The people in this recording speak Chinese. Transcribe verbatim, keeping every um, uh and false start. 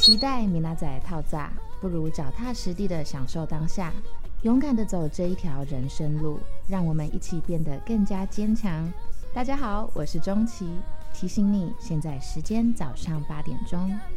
期待米娜仔套炸，不如脚踏实地的享受当下，勇敢的走这一条人生路，让我们一起变得更加坚强。大家好，我是钟琪，提醒你，现在时间早上八点钟。